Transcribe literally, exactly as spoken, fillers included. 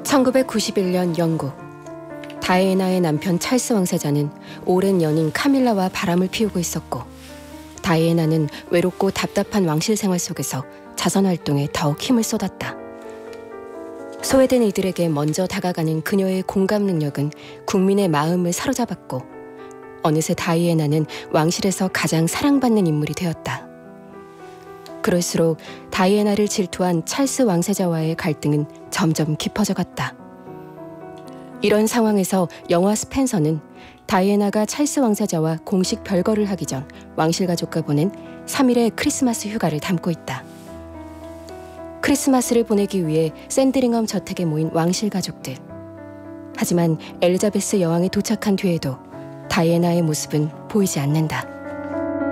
천구백구십일 년 영국. 다이애나의 남편 찰스 왕세자는 오랜 연인 카밀라와 바람을 피우고 있었고, 다이애나는 외롭고 답답한 왕실 생활 속에서 자선 활동에 더욱 힘을 쏟았다. 소외된 이들에게 먼저 다가가는 그녀의 공감 능력은 국민의 마음을 사로잡았고, 어느새 다이애나는 왕실에서 가장 사랑받는 인물이 되었다. 그럴수록 다이애나를 질투한 찰스 왕세자와의 갈등은 점점 깊어져 갔다. 이런 상황에서 영화 스펜서는 다이애나가 찰스 왕세자와 공식 별거를 하기 전 왕실 가족과 보낸 삼 일의 크리스마스 휴가를 담고 있다. 크리스마스를 보내기 위해 샌드링엄 저택에 모인 왕실 가족들. 하지만 엘리자베스 여왕이 도착한 뒤에도 다이애나의 모습은 보이지 않는다.